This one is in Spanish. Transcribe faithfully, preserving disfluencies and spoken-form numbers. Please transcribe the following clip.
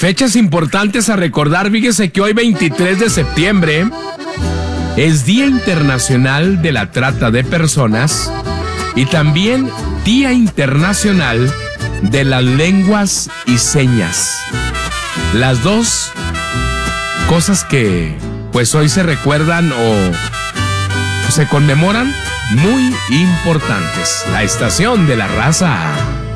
Fechas importantes a recordar, fíjese que hoy veintitrés de septiembre es Día Internacional de la Trata de Personas y también Día Internacional de las Lenguas y Señas. Las dos cosas que pues hoy se recuerdan o se conmemoran muy importantes. La estación de la raza.